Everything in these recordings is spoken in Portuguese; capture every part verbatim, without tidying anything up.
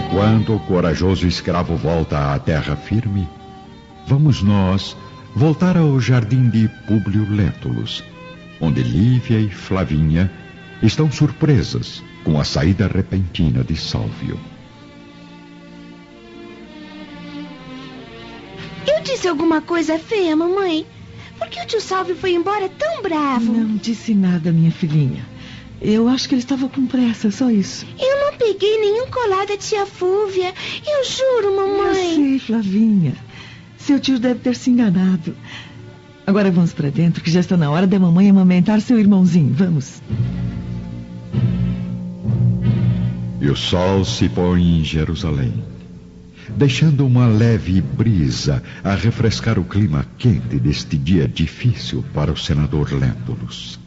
quando o corajoso escravo volta à terra firme, vamos nós voltar ao jardim de Públio Lentulus, onde Lívia e Flavinha estão surpresas com a saída repentina de Sálvio. Eu disse alguma coisa feia, mamãe? Por que o tio Sálvio foi embora tão bravo? Não disse nada, minha filhinha. Eu acho que ele estava com pressa, só isso. Eu não peguei nenhum colar da tia Fúvia. Eu juro, mamãe. Eu sei, Flavinha. Seu tio deve ter se enganado. Agora vamos para dentro, que já está na hora da mamãe amamentar seu irmãozinho. Vamos. E o sol se põe em Jerusalém, deixando uma leve brisa a refrescar o clima quente deste dia difícil para o senador Lentulus.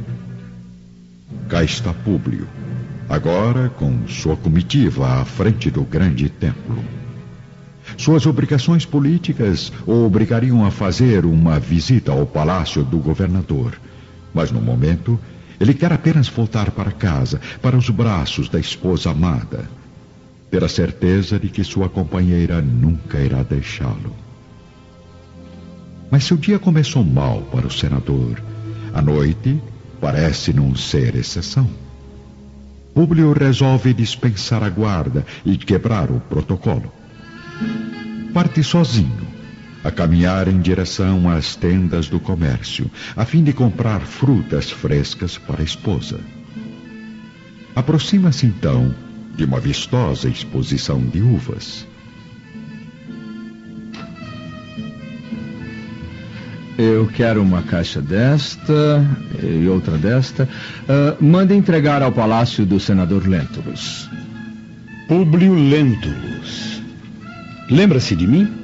Cá está Públio, agora com sua comitiva à frente do grande templo. Suas obrigações políticas o obrigariam a fazer uma visita ao palácio do governador, mas no momento ele quer apenas voltar para casa, para os braços da esposa amada, ter a certeza de que sua companheira nunca irá deixá-lo. Mas se o dia começou mal para o senador, a noite parece não ser exceção. Públio resolve dispensar a guarda e quebrar o protocolo. Parte sozinho, a caminhar em direção às tendas do comércio, a fim de comprar frutas frescas para a esposa. Aproxima-se então de uma vistosa exposição de uvas. Eu quero uma caixa desta e outra desta. Uh, manda entregar ao palácio do senador Lentulus. Públio Lentulus. Lembra-se de mim?